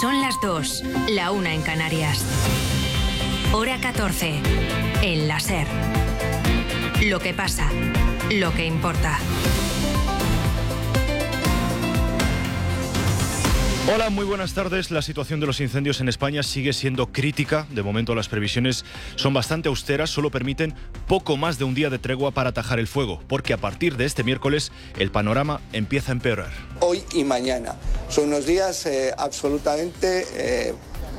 Son las 2, la 1 en Canarias. Hora 14, en la SER. Lo que pasa, lo que importa. Hola, muy buenas tardes. La situación de los incendios en España sigue siendo crítica. De momento las previsiones son bastante austeras, solo permiten poco más de un día de tregua para atajar el fuego, porque a partir de este miércoles el panorama empieza a empeorar. Hoy y mañana son unos días absolutamente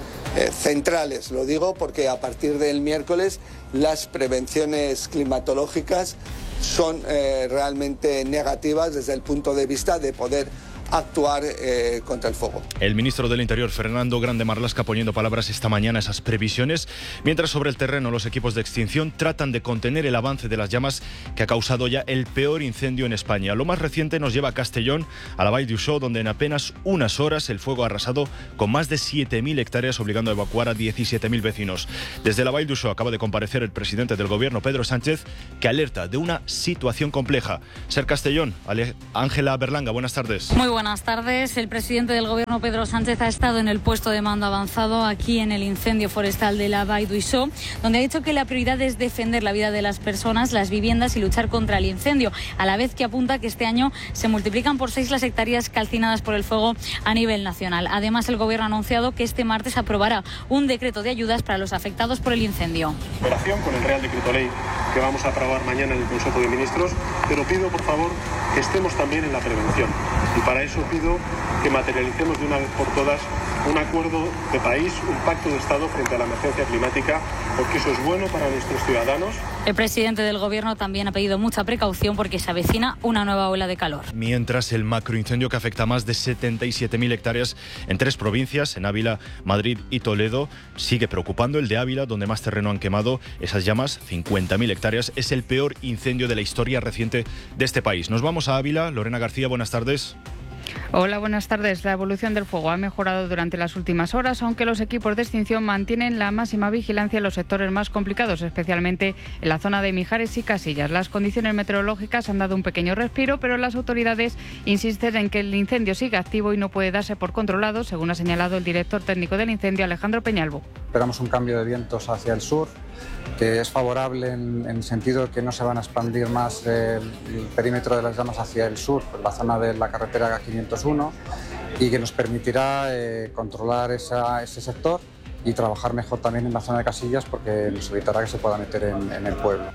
centrales, lo digo porque a partir del miércoles las prevenciones climatológicas son realmente negativas desde el punto de vista de poder actuar contra el fuego. El ministro del Interior, Fernando Grande Marlaska, poniendo palabras esta mañana a esas previsiones, mientras sobre el terreno los equipos de extinción tratan de contener el avance de las llamas que ha causado ya el peor incendio en España. Lo más reciente nos lleva a Castellón, a la Vall d'Uixó, donde en apenas unas horas el fuego ha arrasado con más de 7.000 hectáreas, obligando a evacuar a 17.000 vecinos. Desde la Vall d'Uixó acaba de comparecer el presidente del gobierno, Pedro Sánchez, que alerta de una situación compleja. Ser Castellón, Ángela Berlanga, buenas tardes. Muy buenas tardes. El presidente del Gobierno, Pedro Sánchez, ha estado en el puesto de mando avanzado aquí en el incendio forestal de la Vall d'Uixó, donde ha dicho que la prioridad es defender la vida de las personas, las viviendas y luchar contra el incendio, a la vez que apunta que este año se multiplican por 6 las hectáreas calcinadas por el fuego a nivel nacional. Además, el Gobierno ha anunciado que este martes aprobará un decreto de ayudas para los afectados por el incendio. Operación con el Real Decreto Ley que vamos a aprobar mañana en el Consejo de Ministros, pero pido, por favor, que estemos también en la prevención. Y para eso pido que materialicemos de una vez por todas un acuerdo de país, un pacto de Estado frente a la emergencia climática, porque eso es bueno para nuestros ciudadanos. El presidente del Gobierno también ha pedido mucha precaución porque se avecina una nueva ola de calor. Mientras el macroincendio que afecta a más de 77.000 hectáreas en 3 provincias, en Ávila, Madrid y Toledo, sigue preocupando. El de Ávila, donde más terreno han quemado esas llamas, 50.000 hectáreas, es el peor incendio de la historia reciente de este país. Nos vamos a Ávila. Lorena García, buenas tardes. Hola, buenas tardes. La evolución del fuego ha mejorado durante las últimas horas, aunque los equipos de extinción mantienen la máxima vigilancia en los sectores más complicados, especialmente en la zona de Mijares y Casillas. Las condiciones meteorológicas han dado un pequeño respiro, pero las autoridades insisten en que el incendio sigue activo y no puede darse por controlado, según ha señalado el director técnico del incendio, Alejandro Peñalvo. Esperamos un cambio de vientos hacia el sur, que es favorable en el sentido de que no se van a expandir más el perímetro de las llamas hacia el sur, por la zona de la carretera 501, y que nos permitirá controlar ese sector y trabajar mejor también en la zona de Casillas, porque nos evitará que se pueda meter en el pueblo.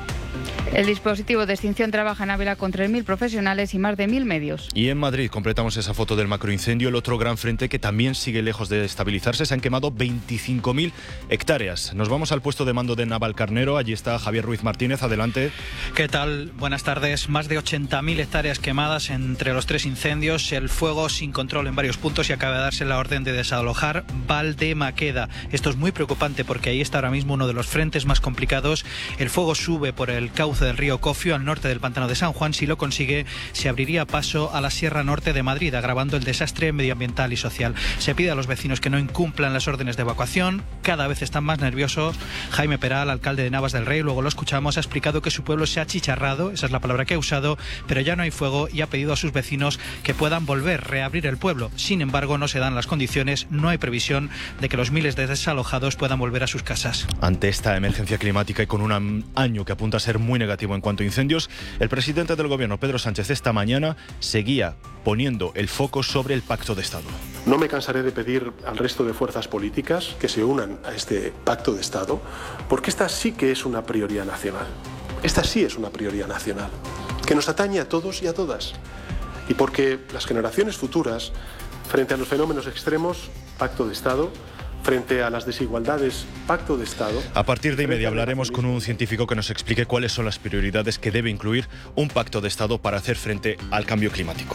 El dispositivo de extinción trabaja en Ávila con 3.000 profesionales y más de 1.000 medios. Y en Madrid completamos esa foto del macroincendio, el otro gran frente que también sigue lejos de estabilizarse. Se han quemado 25.000 hectáreas. Nos vamos al puesto de mando de Navalcarnero. Allí está Javier Ruiz Martínez. Adelante. ¿Qué tal? Buenas tardes. Más de 80.000 hectáreas quemadas entre los 3 incendios. El fuego sin control en varios puntos y acaba de darse la orden de desalojar Valdemaqueda. Esto es muy preocupante porque ahí está ahora mismo uno de los frentes más complicados. El fuego sube por el cauce del río Cofio al norte del pantano de San Juan. Si lo consigue, se abriría paso a la Sierra Norte de Madrid, agravando el desastre medioambiental y social. Se pide a los vecinos que no incumplan las órdenes de evacuación. Cada vez están más nerviosos. Jaime Peral, alcalde de Navas del Rey, luego lo escuchamos, ha explicado que su pueblo se ha achicharrado, esa es la palabra que ha usado, pero ya no hay fuego, y ha pedido a sus vecinos que puedan reabrir el pueblo. Sin embargo, no se dan las condiciones, no hay previsión de que los miles de desalojados puedan volver a sus casas. Ante esta emergencia climática y con un año que apunta a ser muy negativo en cuanto a incendios, el presidente del gobierno, Pedro Sánchez, esta mañana seguía poniendo el foco sobre el pacto de Estado. No me cansaré de pedir al resto de fuerzas políticas que se unan a este pacto de Estado, porque esta sí que es una prioridad nacional. Esta sí es una prioridad nacional, que nos atañe a todos y a todas. Y porque las generaciones futuras, frente a los fenómenos extremos, pacto de Estado. Frente a las desigualdades, pacto de Estado. A partir de inmediato hablaremos con un científico que nos explique cuáles son las prioridades que debe incluir un pacto de Estado para hacer frente al cambio climático.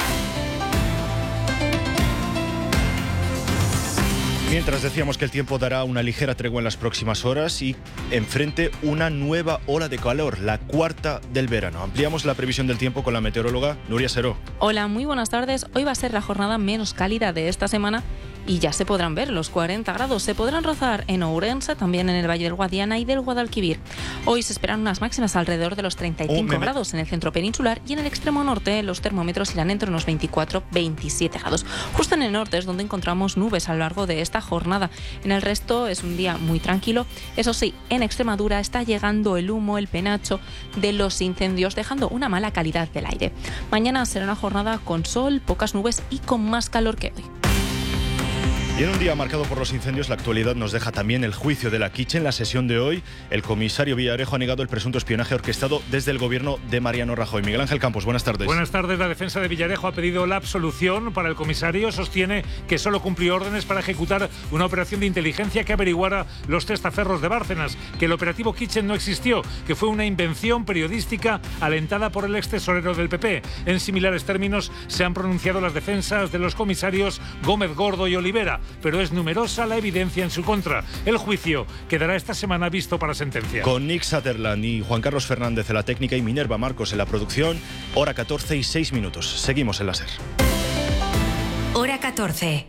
Mientras decíamos que el tiempo dará una ligera tregua en las próximas horas y enfrente una nueva ola de calor, la cuarta del verano. Ampliamos la previsión del tiempo con la meteoróloga Nuria Seró. Hola, muy buenas tardes. Hoy va a ser la jornada menos cálida de esta semana y ya se podrán ver los 40 grados. Se podrán rozar en Ourense, también en el Valle del Guadiana y del Guadalquivir. Hoy se esperan unas máximas alrededor de los 35 grados en el centro peninsular, y en el extremo norte los termómetros irán entre unos 24-27 grados. Justo en el norte es donde encontramos nubes a lo largo de esta jornada. En el resto es un día muy tranquilo. Eso sí, en Extremadura está llegando el humo, el penacho de los incendios, dejando una mala calidad del aire. Mañana será una jornada con sol, pocas nubes y con más calor que hoy. Y en un día marcado por los incendios, la actualidad nos deja también el juicio de la Quiche. En la sesión de hoy, el comisario Villarejo ha negado el presunto espionaje orquestado desde el gobierno de Mariano Rajoy. Miguel Ángel Campos, buenas tardes. Buenas tardes. La defensa de Villarejo ha pedido la absolución para el comisario. Sostiene que solo cumplió órdenes para ejecutar una operación de inteligencia que averiguara los testaferros de Bárcenas, que el operativo Kitchen no existió, que fue una invención periodística alentada por el ex tesorero del PP. En similares términos se han pronunciado las defensas de los comisarios Gómez Gordo y Olivera, pero es numerosa la evidencia en su contra. El juicio quedará esta semana visto para sentencia. Con Nick Sutherland y Juan Carlos Fernández en la técnica y Minerva Marcos en la producción, hora 14 y 6 minutos. Seguimos en la SER. Hora 14.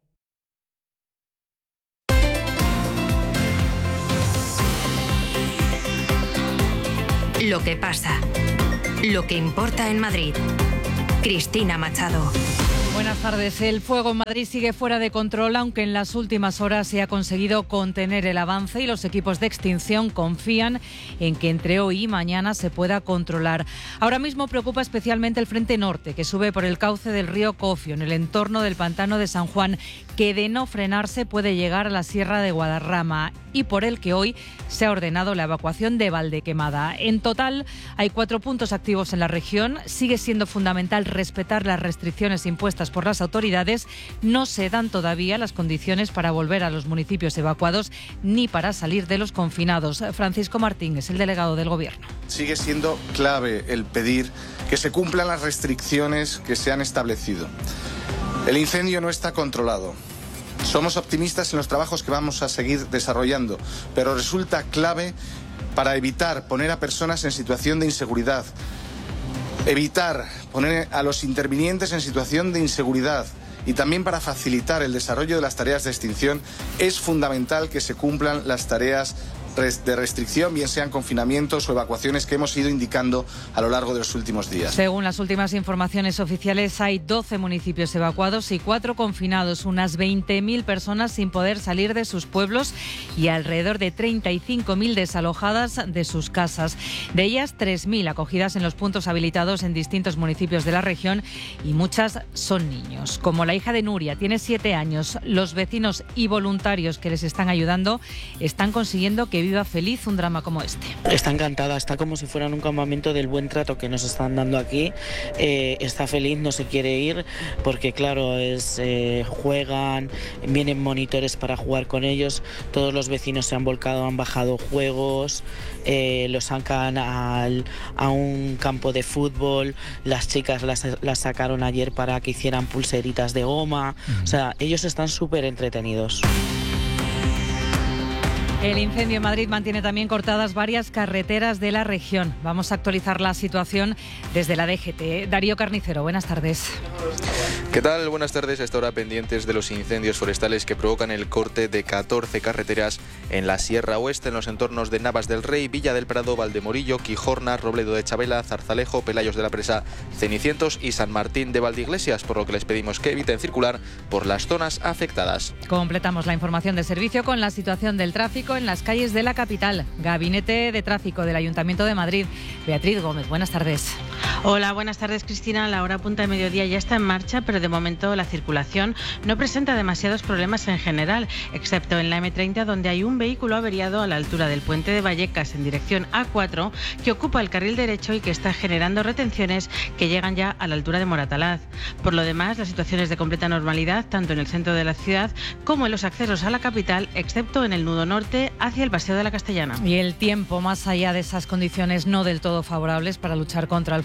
Lo que pasa. Lo que importa en Madrid. Cristina Machado. Buenas tardes. El fuego en Madrid sigue fuera de control, aunque en las últimas horas se ha conseguido contener el avance y los equipos de extinción confían en que entre hoy y mañana se pueda controlar. Ahora mismo preocupa especialmente el frente norte, que sube por el cauce del río Cofio, en el entorno del pantano de San Juan, que de no frenarse puede llegar a la Sierra de Guadarrama, y por el que hoy se ha ordenado la evacuación de Valdequemada. En total hay 4 puntos activos en la región. Sigue siendo fundamental respetar las restricciones impuestas por las autoridades. No se dan todavía las condiciones para volver a los municipios evacuados ni para salir de los confinados. Francisco Martín es el delegado del Gobierno. Sigue siendo clave el pedir que se cumplan las restricciones que se han establecido. El incendio no está controlado. Somos optimistas en los trabajos que vamos a seguir desarrollando, pero resulta clave para evitar poner a personas en situación de inseguridad, evitar poner a los intervinientes en situación de inseguridad y también para facilitar el desarrollo de las tareas de extinción. Es fundamental que se cumplan las tareas de restricción, bien sean confinamientos o evacuaciones que hemos ido indicando a lo largo de los últimos días. Según las últimas informaciones oficiales, hay 12 municipios evacuados y 4 confinados, unas 20.000 personas sin poder salir de sus pueblos y alrededor de 35.000 desalojadas de sus casas. De ellas, 3.000 acogidas en los puntos habilitados en distintos municipios de la región, y muchas son niños. Como la hija de Nuria, tiene 7 años, los vecinos y voluntarios que les están ayudando están consiguiendo que viva feliz un drama como este. Está encantada, está como si fuera en un campamento del buen trato que nos están dando aquí. Está feliz, no se quiere ir porque claro, juegan, vienen monitores para jugar con ellos, todos los vecinos se han volcado, han bajado juegos, los sacan a un campo de fútbol, las chicas las sacaron ayer para que hicieran pulseritas de goma, o sea, ellos están súper entretenidos. El incendio en Madrid mantiene también cortadas varias carreteras de la región. Vamos a actualizar la situación desde la DGT. Darío Carnicero, buenas tardes. ¿Qué tal? Buenas tardes. A esta hora pendientes de los incendios forestales que provocan el corte de 14 carreteras en la Sierra Oeste, en los entornos de Navas del Rey, Villa del Prado, Valdemorillo, Quijorna, Robledo de Chabela, Zarzalejo, Pelayos de la Presa, Cenicientos y San Martín de Valdeiglesias, por lo que les pedimos que eviten circular por las zonas afectadas. Completamos la información de servicio con la situación del tráfico en las calles de la capital. Gabinete de Tráfico del Ayuntamiento de Madrid. Beatriz Gómez, buenas tardes. Hola, buenas tardes, Cristina. La hora punta de mediodía ya está en marcha, pero de momento la circulación no presenta demasiados problemas en general, excepto en la M30, donde hay un vehículo averiado a la altura del puente de Vallecas en dirección A4 que ocupa el carril derecho y que está generando retenciones que llegan ya a la altura de Moratalaz. Por lo demás, la situación es de completa normalidad tanto en el centro de la ciudad como en los accesos a la capital, excepto en el nudo norte hacia el Paseo de la Castellana. Y el tiempo, más allá de esas condiciones no del todo favorables para luchar contra el fuego,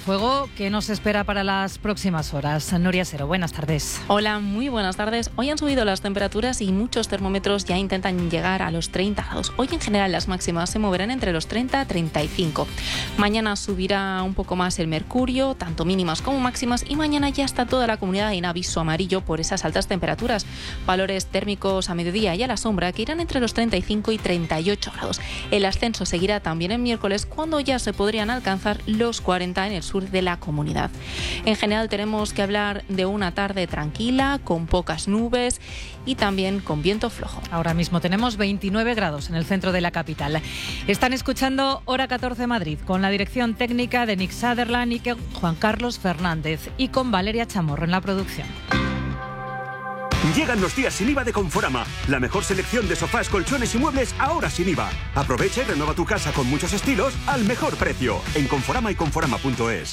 fuego que nos espera para las próximas horas. Nuria Sero, buenas tardes. Hola, muy buenas tardes. Hoy han subido las temperaturas y muchos termómetros ya intentan llegar a los 30 grados. Hoy en general las máximas se moverán entre los 30 y 35. Mañana subirá un poco más el mercurio, tanto mínimas como máximas, y mañana ya está toda la comunidad en aviso amarillo por esas altas temperaturas. Valores térmicos a mediodía y a la sombra que irán entre los 35 y 38 grados. El ascenso seguirá también el miércoles, cuando ya se podrían alcanzar los 40 en el sur de la comunidad. En general tenemos que hablar de una tarde tranquila, con pocas nubes y también con viento flojo. Ahora mismo tenemos 29 grados en el centro de la capital. Están escuchando Hora 14 Madrid, con la dirección técnica de Nick Sutherland y Juan Carlos Fernández, y con Valeria Chamorro en la producción. Llegan los días sin IVA de Conforama. La mejor selección de sofás, colchones y muebles ahora sin IVA. Aprovecha y renueva tu casa con muchos estilos al mejor precio. En Conforama y Conforama.es.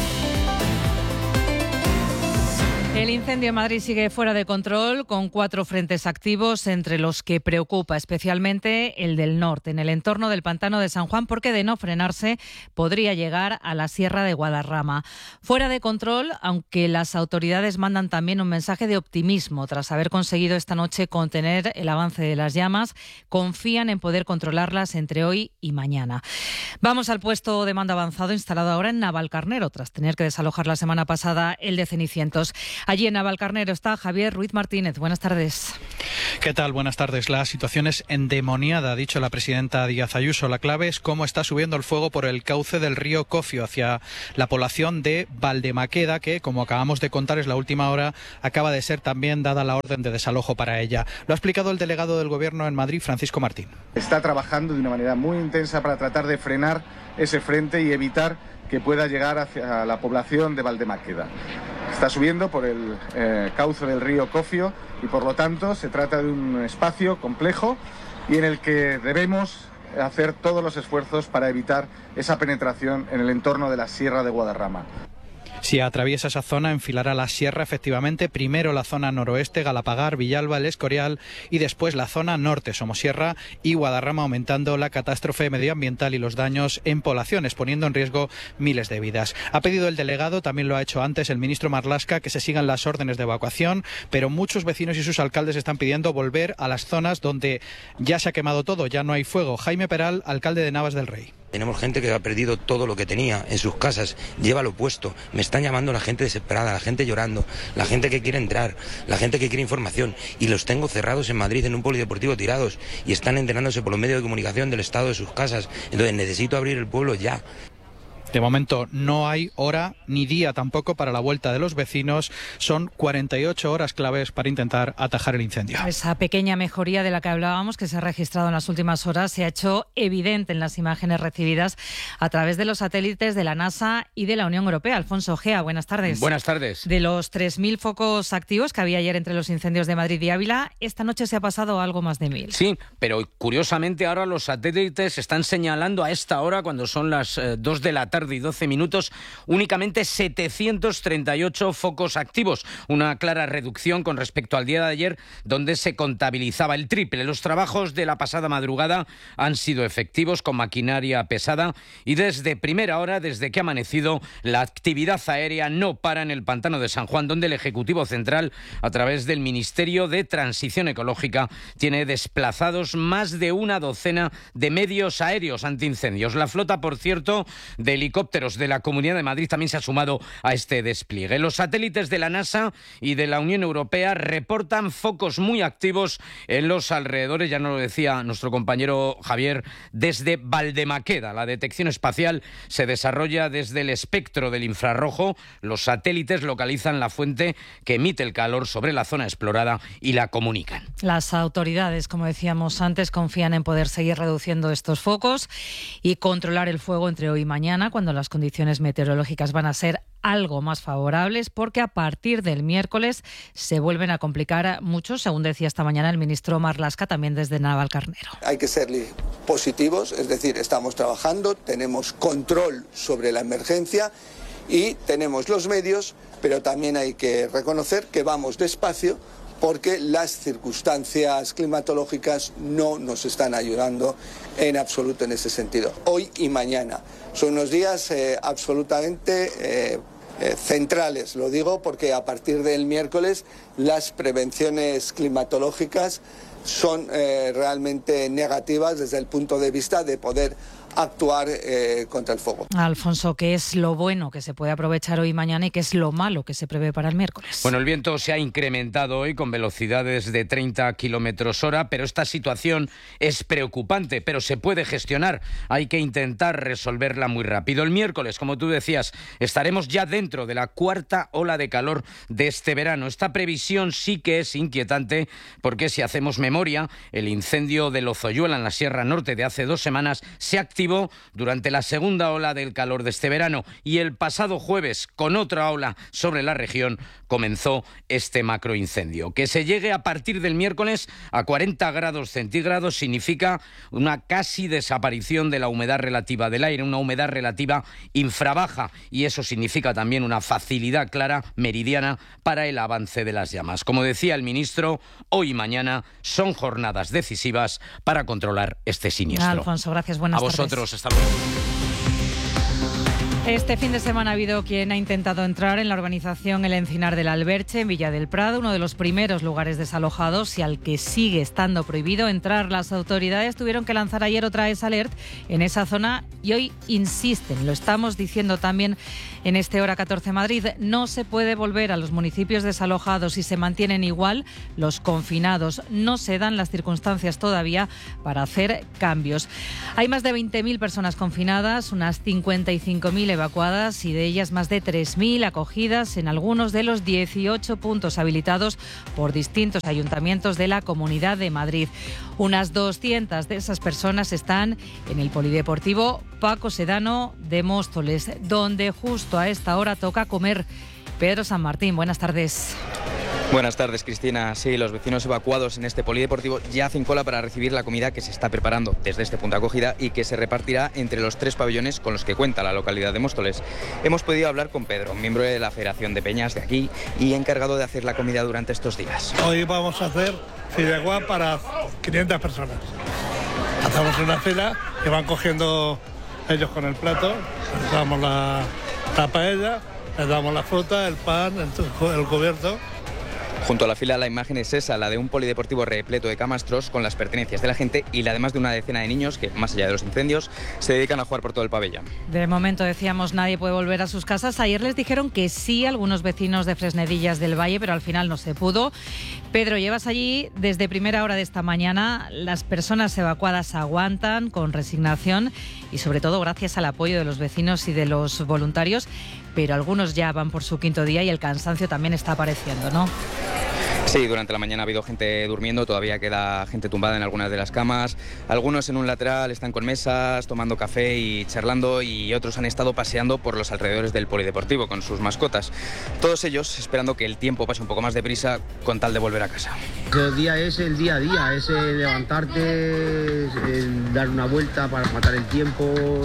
El incendio en Madrid sigue fuera de control, con 4 frentes activos, entre los que preocupa especialmente el del norte, en el entorno del pantano de San Juan, porque de no frenarse podría llegar a la Sierra de Guadarrama. Fuera de control, aunque las autoridades mandan también un mensaje de optimismo. Tras haber conseguido esta noche contener el avance de las llamas, confían en poder controlarlas entre hoy y mañana. Vamos al puesto de mando avanzado instalado ahora en Navalcarnero, tras tener que desalojar la semana pasada el de Cenicientos. Allí en Navalcarnero está Javier Ruiz Martínez. Buenas tardes. ¿Qué tal? Buenas tardes. La situación es endemoniada, ha dicho la presidenta Díaz Ayuso. La clave es cómo está subiendo el fuego por el cauce del río Cofio hacia la población de Valdemaqueda, que, como acabamos de contar, es la última hora, acaba de ser también dada la orden de desalojo para ella. Lo ha explicado el delegado del Gobierno en Madrid, Francisco Martín. Está trabajando de una manera muy intensa para tratar de frenar ese frente y evitar que pueda llegar hacia la población de Valdemaqueda. Está subiendo por el cauce del río Cofio y, por lo tanto, se trata de un espacio complejo y en el que debemos hacer todos los esfuerzos para evitar esa penetración en el entorno de la Sierra de Guadarrama. Si atraviesa esa zona, enfilará la sierra, efectivamente, primero la zona noroeste, Galapagar, Villalba, El Escorial, y después la zona norte, Somosierra y Guadarrama, aumentando la catástrofe medioambiental y los daños en poblaciones, poniendo en riesgo miles de vidas. Ha pedido el delegado, también lo ha hecho antes el ministro Marlaska, que se sigan las órdenes de evacuación, pero muchos vecinos y sus alcaldes están pidiendo volver a las zonas donde ya se ha quemado todo, ya no hay fuego. Jaime Peral, alcalde de Navas del Rey. Tenemos gente que ha perdido todo lo que tenía en sus casas, lleva lo puesto. Me están llamando la gente desesperada, la gente llorando, la gente que quiere entrar, la gente que quiere información. Y los tengo cerrados en Madrid, en un polideportivo, tirados. Y están enterándose por los medios de comunicación del estado de sus casas. Entonces necesito abrir el pueblo ya. De momento no hay hora ni día tampoco para la vuelta de los vecinos. Son 48 horas claves para intentar atajar el incendio. Esa pequeña mejoría de la que hablábamos, que se ha registrado en las últimas horas, se ha hecho evidente en las imágenes recibidas a través de los satélites de la NASA y de la Unión Europea. Alfonso Gea, buenas tardes. Buenas tardes. De los 3.000 focos activos que había ayer entre los incendios de Madrid y Ávila, esta noche se ha pasado a algo más de 1.000. Sí, pero curiosamente ahora los satélites están señalando a esta hora, cuando son las 2 de la tarde y 12 minutos, únicamente 738 focos activos, una clara reducción con respecto al día de ayer, donde se contabilizaba el triple. Los trabajos de la pasada madrugada han sido efectivos con maquinaria pesada y desde primera hora, desde que ha amanecido, la actividad aérea no para en el pantano de San Juan, donde el Ejecutivo Central, a través del Ministerio de Transición Ecológica, tiene desplazados más de una docena de medios aéreos antiincendios. La flota, por cierto, de helicópteros de la Comunidad de Madrid también se ha sumado a este despliegue. Los satélites de la NASA y de la Unión Europea reportan focos muy activos en los alrededores, ya nos lo decía nuestro compañero Javier, desde Valdemaqueda. La detección espacial se desarrolla desde el espectro del infrarrojo. Los satélites localizan la fuente que emite el calor sobre la zona explorada y la comunican. Las autoridades, como decíamos antes, confían en poder seguir reduciendo estos focos y controlar el fuego entre hoy y mañana, cuando las condiciones meteorológicas van a ser algo más favorables, porque a partir del miércoles se vuelven a complicar mucho, según decía esta mañana el ministro Marlaska, también desde Navalcarnero. Hay que ser positivos, es decir, estamos trabajando, tenemos control sobre la emergencia y tenemos los medios, pero también hay que reconocer que vamos despacio, porque las circunstancias climatológicas no nos están ayudando en absoluto en ese sentido. Hoy y mañana son unos días absolutamente centrales, lo digo porque a partir del miércoles las prevenciones climatológicas son realmente negativas desde el punto de vista de poder actuar contra el fuego. Alfonso, ¿qué es lo bueno que se puede aprovechar hoy y mañana y qué es lo malo que se prevé para el miércoles? Bueno, el viento se ha incrementado hoy con velocidades de 30 kilómetros hora, pero esta situación es preocupante, pero se puede gestionar. Hay que intentar resolverla muy rápido. El miércoles, como tú decías, estaremos ya dentro de la cuarta ola de calor de este verano. Esta previsión sí que es inquietante porque, si hacemos memoria, el incendio de Lozoyuela en la Sierra Norte de hace 2 semanas se activó durante la segunda ola del calor de este verano, y el pasado jueves, con otra ola sobre la región, comenzó este macroincendio. Que se llegue a partir del miércoles a 40 grados centígrados significa una casi desaparición de la humedad relativa del aire, una humedad relativa infrabaja, y eso significa también una facilidad clara meridiana para el avance de las llamas. Como decía el ministro, hoy y mañana son jornadas decisivas para controlar este siniestro. Alfonso, gracias. Buenas tardes. Hasta luego. Este fin de semana ha habido quien ha intentado entrar en la urbanización El Encinar del Alberche, en Villa del Prado, uno de los primeros lugares desalojados y al que sigue estando prohibido entrar. Las autoridades tuvieron que lanzar ayer otra vez alert en esa zona y hoy insisten, lo estamos diciendo también en este Hora 14 Madrid, no se puede volver a los municipios desalojados si se mantienen igual los confinados. No se dan las circunstancias todavía para hacer cambios. Hay más de 20.000 personas confinadas, unas 55.000 evacuadas y de ellas más de 3.000 acogidas en algunos de los 18 puntos habilitados por distintos ayuntamientos de la Comunidad de Madrid. Unas 200 de esas personas están en el Polideportivo Paco Sedano de Móstoles, donde justo a esta hora toca comer. Pedro San Martín, buenas tardes. Buenas tardes, Cristina. Sí, los vecinos evacuados en este polideportivo ya hacen cola para recibir la comida que se está preparando desde este punto de acogida y que se repartirá entre los 3 pabellones con los que cuenta la localidad de Móstoles. Hemos podido hablar con Pedro, miembro de la Federación de Peñas de aquí y encargado de hacer la comida durante estos días. Hoy vamos a hacer fideuá para 500 personas. Hacemos una fila que van cogiendo ellos con el plato, les damos la paella, les damos la fruta, el pan, el cubierto. Junto a la fila la imagen es esa, la de un polideportivo repleto de camastros con las pertenencias de la gente y la de más de una decena de niños que, más allá de los incendios, se dedican a jugar por todo el pabellón. De momento, decíamos, nadie puede volver a sus casas. Ayer les dijeron que sí algunos vecinos de Fresnedillas del Valle, pero al final no se pudo. Pedro, llevas allí desde primera hora de esta mañana. Las personas evacuadas aguantan con resignación y sobre todo gracias al apoyo de los vecinos y de los voluntarios, pero algunos ya van por su 5.º día y el cansancio también está apareciendo, ¿no? Sí, durante la mañana ha habido gente durmiendo, todavía queda gente tumbada en algunas de las camas. Algunos en un lateral están con mesas, tomando café y charlando, y otros han estado paseando por los alrededores del polideportivo con sus mascotas. Todos ellos esperando que el tiempo pase un poco más deprisa con tal de volver a casa. El día es el día a día, es levantarte, es dar una vuelta para matar el tiempo,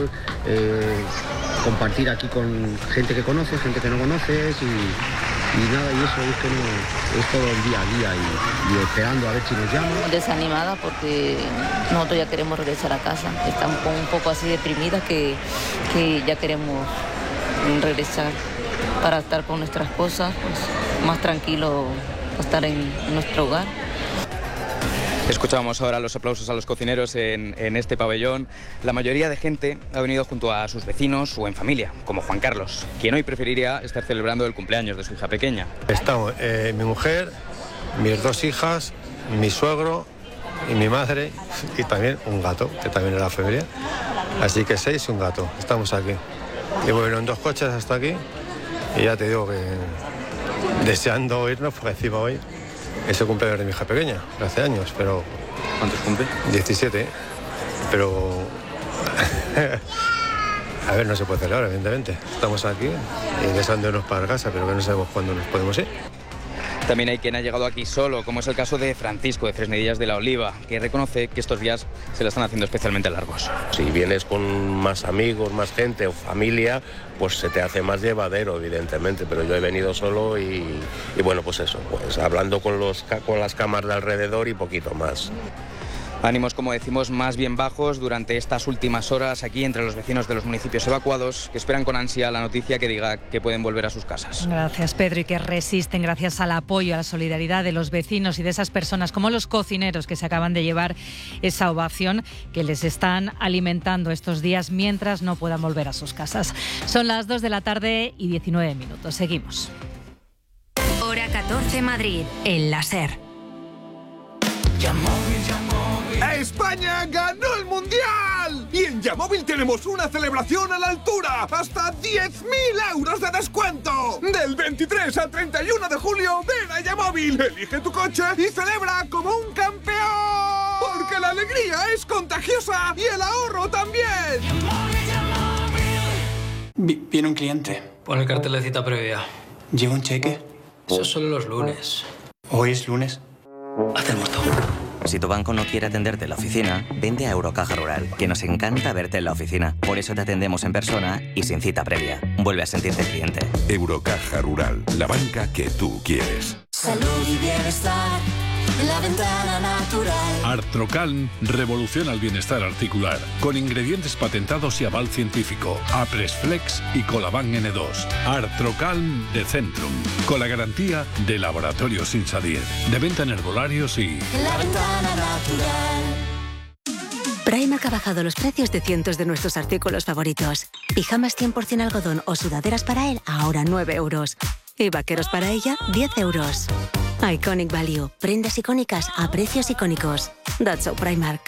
compartir aquí con gente que conoces, gente que no conoces y nada, y eso es que no, es todo el día a día y esperando a ver si nos llaman. Desanimada porque nosotros ya queremos regresar a casa, estamos un poco así deprimidas que ya queremos regresar para estar con nuestras cosas, pues, más tranquilo, estar en nuestro hogar. Escuchábamos ahora los aplausos a los cocineros en este pabellón. La mayoría de gente ha venido junto a sus vecinos o en familia, como Juan Carlos, quien hoy preferiría estar celebrando el cumpleaños de su hija pequeña. Estamos mi mujer, mis 2 hijas, mi suegro y mi madre, y también un gato, que también es la familia. Así que 6 y un gato, estamos aquí. Y bueno, en 2 coches hasta aquí, y ya te digo que deseando irnos, porque encima hoy es el cumpleaños de mi hija pequeña, de hace años, pero... ¿Cuántos cumple? 17, pero... A ver, no se puede celebrar, evidentemente. Estamos aquí y deseando irnos para casa, pero que no sabemos cuándo nos podemos ir. También hay quien ha llegado aquí solo, como es el caso de Francisco de Fresnedillas de la Oliva, que reconoce que estos días se la están haciendo especialmente largos. Si vienes con más amigos, más gente o familia, pues se te hace más llevadero, evidentemente, pero yo he venido solo y bueno, pues eso, pues hablando con las camas de alrededor y poquito más. Ánimos, como decimos, más bien bajos durante estas últimas horas aquí entre los vecinos de los municipios evacuados, que esperan con ansia la noticia que diga que pueden volver a sus casas. Gracias, Pedro, y que resisten gracias al apoyo, a la solidaridad de los vecinos y de esas personas como los cocineros que se acaban de llevar esa ovación que les están alimentando estos días mientras no puedan volver a sus casas. Son las 2 de la tarde y 19 minutos. Seguimos. Hora 14 Madrid, en la SER. ¡España ganó el Mundial! Y en Yamóvil tenemos una celebración a la altura. ¡Hasta 10.000 euros de descuento! Del 23 al 31 de julio, ven a Yamóvil, elige tu coche y celebra como un campeón. Porque la alegría es contagiosa y el ahorro también. Viene un cliente. Pon el cartel de cita previa. ¿Lleva un cheque? Eso es solo los lunes. ¿Hoy es lunes? Haz el muerto. Si tu banco no quiere atenderte en la oficina, vente a Eurocaja Rural, que nos encanta verte en la oficina. Por eso te atendemos en persona y sin cita previa. Vuelve a sentirte cliente. Eurocaja Rural, la banca que tú quieres. Salud y bienestar en la ventana natural. Artrocalm revoluciona el bienestar articular con ingredientes patentados y aval científico. Apresflex y Colaban N2. Artrocalm de Centrum, con la garantía de Laboratorios Insadier. De venta en herbolarios y... En la ventana natural. Primark ha bajado los precios de cientos de nuestros artículos favoritos. Pijamas 100% algodón o sudaderas para él, ahora 9 euros. Y vaqueros para ella, 10 euros. Iconic Value. Prendas icónicas a precios icónicos. That's so Primark.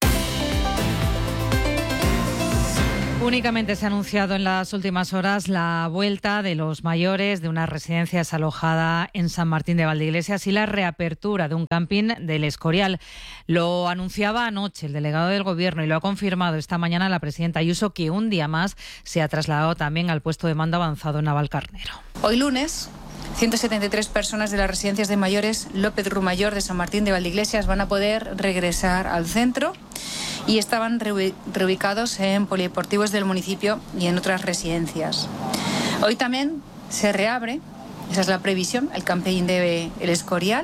Únicamente se ha anunciado en las últimas horas la vuelta de los mayores de una residencia desalojada en San Martín de Valdeiglesias y la reapertura de un camping del Escorial. Lo anunciaba anoche el delegado del Gobierno y lo ha confirmado esta mañana la presidenta Ayuso, que un día más se ha trasladado también al puesto de mando avanzado en Navalcarnero. Hoy lunes, 173 personas de las residencias de mayores López Rumayor de San Martín de Valdeiglesias van a poder regresar al centro y estaban reubicados en polideportivos del municipio y en otras residencias. Hoy también se reabre, esa es la previsión, el camping de El Escorial,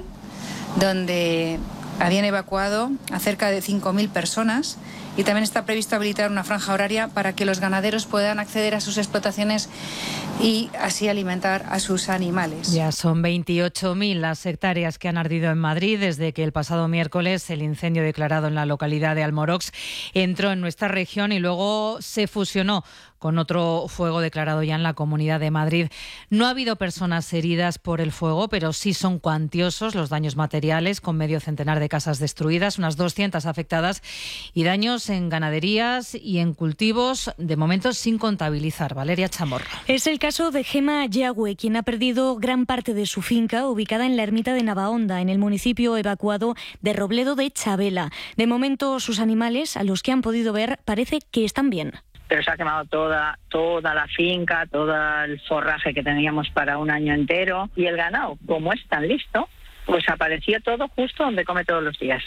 donde habían evacuado a cerca de 5.000 personas. Y también está previsto habilitar una franja horaria para que los ganaderos puedan acceder a sus explotaciones y así alimentar a sus animales. Ya son 28.000 las hectáreas que han ardido en Madrid desde que el pasado miércoles el incendio declarado en la localidad de Almorox entró en nuestra región y luego se fusionó con otro fuego declarado ya en la Comunidad de Madrid. No ha habido personas heridas por el fuego, pero sí son cuantiosos los daños materiales, con medio centenar de casas destruidas, unas 200 afectadas y daños en ganaderías y en cultivos, de momento sin contabilizar. Valeria Chamorro. Es el caso de Gema Yagüe, quien ha perdido gran parte de su finca ubicada en la ermita de Navahonda, en el municipio evacuado de Robledo de Chabela. De momento, sus animales, a los que han podido ver, parece que están bien. Pero se ha quemado toda la finca, todo el forraje que teníamos para un año entero. Y el ganado, como es tan listo, pues apareció todo justo donde come todos los días.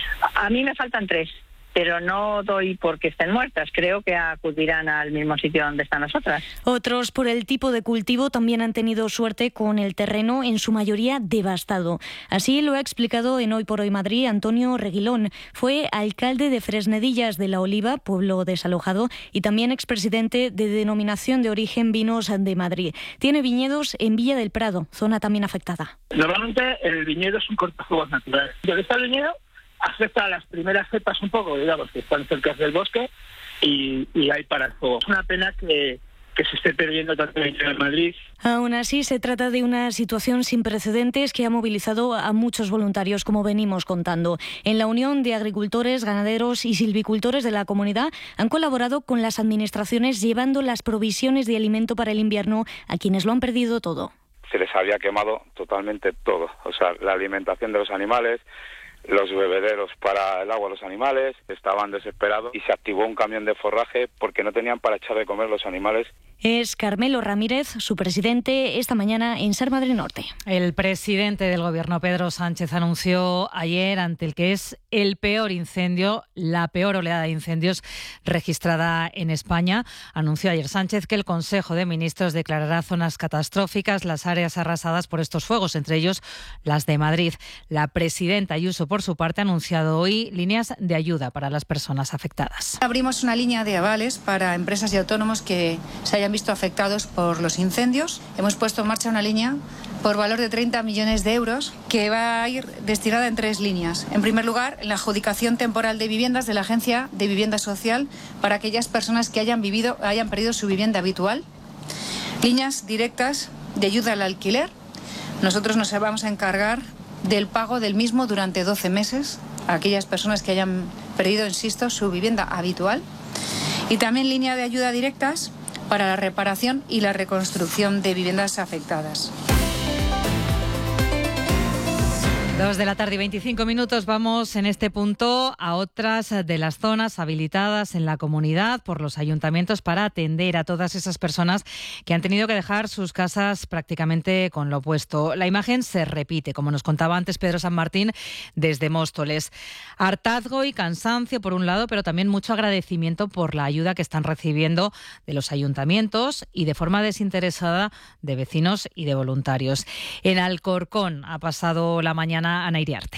A mí me faltan 3, pero no doy porque estén muertas. Creo que acudirán al mismo sitio donde están nosotras. Otros, por el tipo de cultivo, también han tenido suerte con el terreno en su mayoría devastado. Así lo ha explicado en Hoy por Hoy Madrid Antonio Reguilón. Fue alcalde de Fresnedillas de la Oliva, pueblo desalojado, y también expresidente de Denominación de Origen Vinos de Madrid. Tiene viñedos en Villa del Prado, zona también afectada. Normalmente el viñedo es un cortafuegos natural. Donde está el viñedo afecta a las primeras cepas un poco, digamos, que están cerca del bosque y hay para el fuego. Es una pena que se esté perdiendo tanto en Madrid. Aún así, se trata de una situación sin precedentes que ha movilizado a muchos voluntarios, como venimos contando. En la Unión de Agricultores, Ganaderos y Silvicultores de la comunidad han colaborado con las administraciones llevando las provisiones de alimento para el invierno a quienes lo han perdido todo. Se les había quemado totalmente todo, o sea, la alimentación de los animales, los bebederos para el agua a los animales, estaban desesperados y se activó un camión de forraje porque no tenían para echar de comer los animales Es Carmelo Ramírez, su presidente, esta mañana en SER Madrid Norte. El presidente del Gobierno, Pedro Sánchez, anunció ayer ante el que es el peor incendio, la peor oleada de incendios registrada en España. Anunció ayer Sánchez que el Consejo de Ministros declarará zonas catastróficas las áreas arrasadas por estos fuegos, entre ellos las de Madrid. La presidenta Ayuso, por su parte, ha anunciado hoy líneas de ayuda para las personas afectadas. Abrimos una línea de avales para empresas y autónomos que se hayan visto afectados por los incendios. Hemos puesto en marcha una línea por valor de 30 millones de euros que va a ir destinada en 3 líneas. En primer lugar, en la adjudicación temporal de viviendas de la Agencia de Vivienda Social para aquellas personas que hayan perdido su vivienda habitual. Líneas directas de ayuda al alquiler. Nosotros nos vamos a encargar del pago del mismo durante 12 meses a aquellas personas que hayan perdido, insisto, su vivienda habitual. Y también línea de ayuda directas para la reparación y la reconstrucción de viviendas afectadas. 2:25 p.m. Vamos en este punto a otras de las zonas habilitadas en la comunidad por los ayuntamientos para atender a todas esas personas que han tenido que dejar sus casas prácticamente con lo opuesto. La imagen se repite, como nos contaba antes Pedro San Martín desde Móstoles. Hartazgo y cansancio por un lado, pero también mucho agradecimiento por la ayuda que están recibiendo de los ayuntamientos y de forma desinteresada de vecinos y de voluntarios. En Alcorcón ha pasado la mañana Ana Iriarte.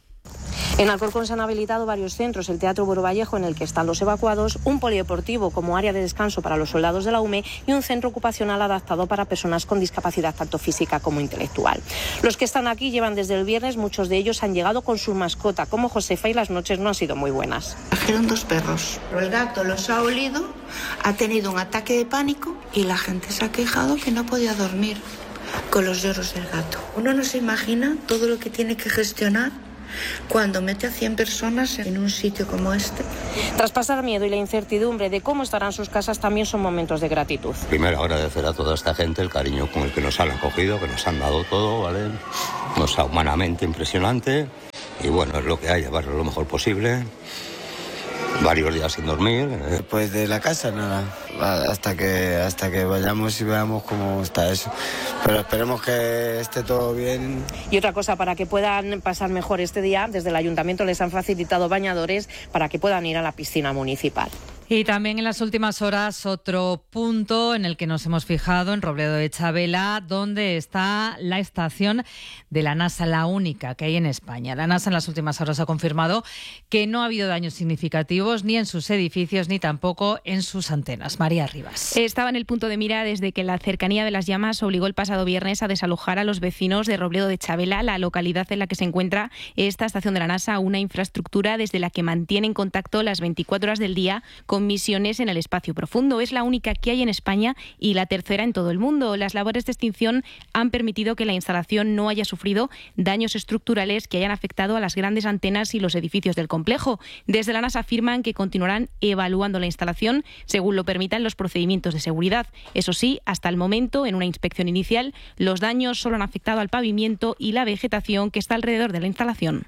En Alcorcón se han habilitado varios centros, el Teatro Boro Vallejo, en el que están los evacuados, un polideportivo como área de descanso para los soldados de la UME y un centro ocupacional adaptado para personas con discapacidad tanto física como intelectual. Los que están aquí llevan desde el viernes, muchos de ellos han llegado con su mascota, como Josefa, y las noches no han sido muy buenas. Trajeron 2 perros. El gato los ha olido, ha tenido un ataque de pánico y la gente se ha quejado que no podía dormir con los lloros del gato. Uno no se imagina todo lo que tiene que gestionar cuando mete a 100 personas en un sitio como este. Tras pasar miedo y la incertidumbre de cómo estarán sus casas, también son momentos de gratitud. Primero agradecer a toda esta gente el cariño con el que nos han acogido, que nos han dado todo, ¿vale? Nos ha humanamente impresionante y bueno, es lo que hay, llevarlo lo mejor posible. Varios días sin dormir. Después de la casa nada, hasta que vayamos y veamos cómo está eso. Pero esperemos que esté todo bien. Y otra cosa, para que puedan pasar mejor este día, desde el ayuntamiento les han facilitado bañadores para que puedan ir a la piscina municipal. Y también en las últimas horas otro punto en el que nos hemos fijado, en Robledo de Chabela, donde está la estación de la NASA, la única que hay en España. La NASA en las últimas horas ha confirmado que no ha habido daños significativos ni en sus edificios ni tampoco en sus antenas. María Rivas. Estaba en el punto de mira desde que la cercanía de las llamas obligó el pasado viernes a desalojar a los vecinos de Robledo de Chabela, la localidad en la que se encuentra esta estación de la NASA, una infraestructura desde la que mantiene en contacto las 24 horas del día con misiones en el espacio profundo. Es la única que hay en España y la tercera en todo el mundo. Las labores de extinción han permitido que la instalación no haya sufrido daños estructurales que hayan afectado a las grandes antenas y los edificios del complejo. Desde la NASA afirman que continuarán evaluando la instalación según lo permitan los procedimientos de seguridad. Eso sí, hasta el momento, en una inspección inicial, los daños solo han afectado al pavimento y la vegetación que está alrededor de la instalación.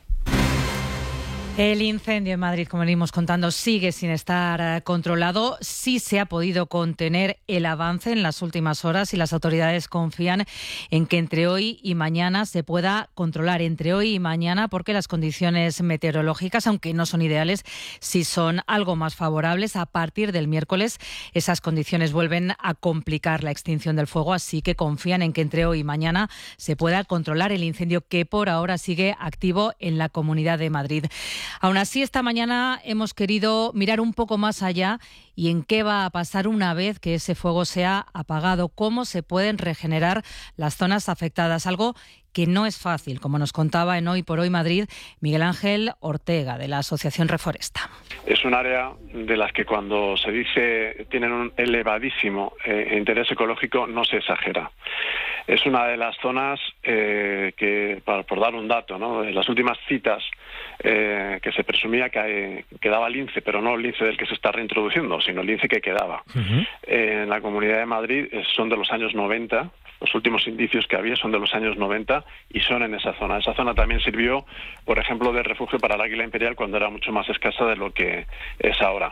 El incendio en Madrid, como venimos contando, sigue sin estar controlado. Sí se ha podido contener el avance en las últimas horas y las autoridades confían en que entre hoy y mañana se pueda controlar. Entre hoy y mañana, porque las condiciones meteorológicas, aunque no son ideales, sí son algo más favorables. A partir del miércoles, esas condiciones vuelven a complicar la extinción del fuego, así que confían en que entre hoy y mañana se pueda controlar el incendio que por ahora sigue activo en la Comunidad de Madrid. Aún así, esta mañana hemos querido mirar un poco más allá y en qué va a pasar una vez que ese fuego sea apagado, cómo se pueden regenerar las zonas afectadas, algo que no es fácil, como nos contaba en Hoy por Hoy Madrid Miguel Ángel Ortega, de la Asociación Reforesta. Es un área de las que cuando se dice tienen un elevadísimo interés ecológico no se exagera. Es una de las zonas que, por dar un dato, ¿no?, de las últimas citas que se presumía que daba lince, pero no el lince del que se está reintroduciendo, sino el lince que quedaba. En la Comunidad de Madrid son de los años 90, los últimos indicios que había son de los años 90 y son en esa zona. Esa zona también sirvió, por ejemplo, de refugio para el águila imperial cuando era mucho más escasa de lo que es ahora.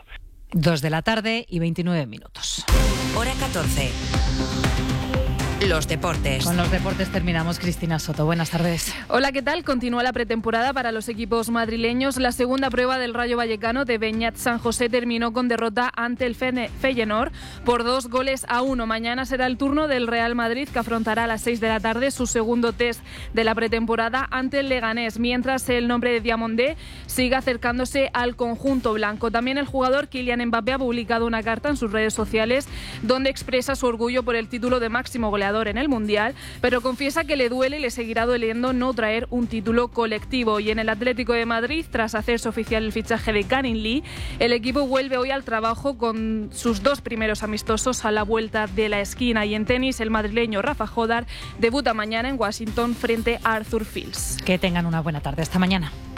2:29 p.m. Hora 14. Los deportes. Con los deportes terminamos. Cristina Soto, buenas tardes. Hola, ¿qué tal? Continúa la pretemporada para los equipos madrileños. La segunda prueba del Rayo Vallecano de Beñat San José terminó con derrota ante el Feyenoord por 2-1. Mañana será el turno del Real Madrid, que afrontará a las 6 de la tarde su segundo test de la pretemporada ante el Leganés, mientras el nombre de Diamandé sigue acercándose al conjunto blanco. También el jugador Kylian Mbappé ha publicado una carta en sus redes sociales donde expresa su orgullo por el título de máximo goleador en el Mundial, pero confiesa que le duele y le seguirá doliendo no traer un título colectivo. Y en el Atlético de Madrid, tras hacerse oficial el fichaje de Karim Lee, el equipo vuelve hoy al trabajo con sus 2 primeros amistosos a la vuelta de la esquina. Y en tenis, el madrileño Rafa Jodar debuta mañana en Washington frente a Arthur Fils. Que tengan una buena tarde. Hasta mañana.